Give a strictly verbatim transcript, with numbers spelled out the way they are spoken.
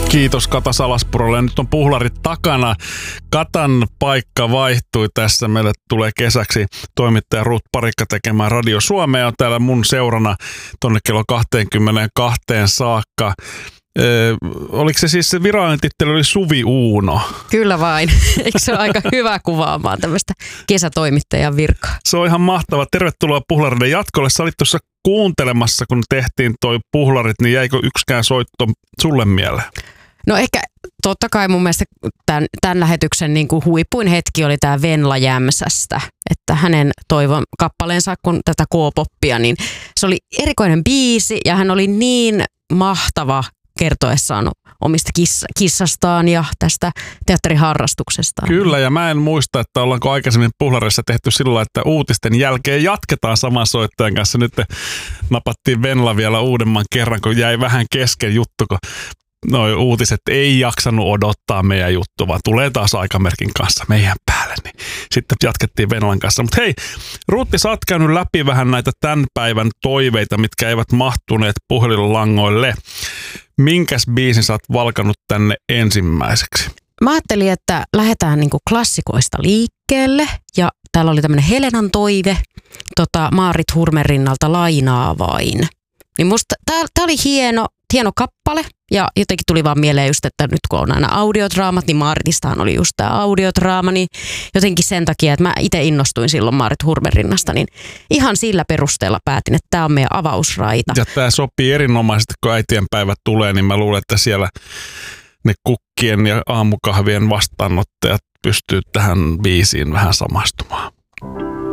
Kiitos Kata Salaspurolle. Nyt on puhlarit takana. Katan paikka vaihtui tässä. Meille tulee kesäksi toimittaja Ruut Parikka tekemään Radio Suomea. On täällä mun seurana tonne kello kaksikymmentäkaksi saakka. Öö, oliko se siis se virallinen titteli oli Suvi Uuno? Kyllä vain. Eikö se ole aika hyvä kuvaamaan tämmöistä kesätoimittajan virkaa? Se on ihan mahtava. Tervetuloa Puhlareiden jatkolle. Sä olit tuossa kuuntelemassa, kun tehtiin toi Puhlarit, niin jäikö yksikään soitto sulle mieleen? No ehkä totta kai mun mielestä tämän, tämän lähetyksen niin kuin huipuin hetki oli tämä Venla Jämsästä. Että hänen toivon kappaleensa, kun tätä K-poppia, niin se oli erikoinen biisi ja hän oli niin mahtava kertoessaan omista kiss, kissastaan ja tästä teatteriharrastuksestaan. Kyllä, ja mä en muista, että ollaanko aikaisemmin Puhlarissa tehty sillä, että uutisten jälkeen jatketaan saman soittajan kanssa. Nyt napattiin Venla vielä uudemman kerran, kun jäi vähän kesken juttu, kun noi uutiset ei jaksanut odottaa meidän juttua, vaan tulee taas aikamerkin kanssa meidän päälle. Niin sitten jatkettiin Venlan kanssa. Mutta hei, Ruutti, sä oot käynyt läpi vähän näitä tämän päivän toiveita, mitkä eivät mahtuneet puhelinlangoille. Minkäs biisin sä oot valkannut tänne ensimmäiseksi? Mä ajattelin, että lähdetään niinku klassikoista liikkeelle. Ja täällä oli tämmönen Helenan toive, tota Maarit Hurmerinnalta Lainaa vain. Niin musta tää, tää oli hieno, hieno kappale. Ja jotenkin tuli vaan mieleen just, että nyt kun on aina audiodraamat, niin Maaritistahan oli just tämä audiodraama, niin jotenkin sen takia, että mä itse innostuin silloin Maarit Hurmerinnasta, niin ihan sillä perusteella päätin, että tämä on meidän avausraita. Ja tämä sopii erinomaisesti, kun äitienpäivät tulee, niin mä luulen, että siellä ne kukkien ja aamukahvien vastaanottajat pystyy tähän biisiin vähän samastumaan.